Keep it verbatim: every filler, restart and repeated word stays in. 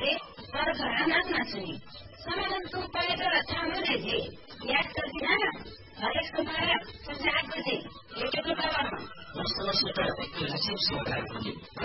से पर घरानाच नाचनी समाधान तुम पहले तो अच्छा हो रहे थे याद करती ना हरेक तुम्हारा संसार को थे ये तो बाबा वस्तु वस्तु तो एक नसीब से होता है